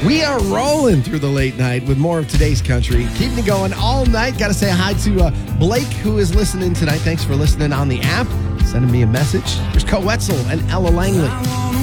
We are rolling through the late night with more of today's country. Keeping it going all night. Got to say hi to Blake, who is listening tonight. Thanks for listening on the app. Sending me a message. There's Co Wetzel and Ella Langley.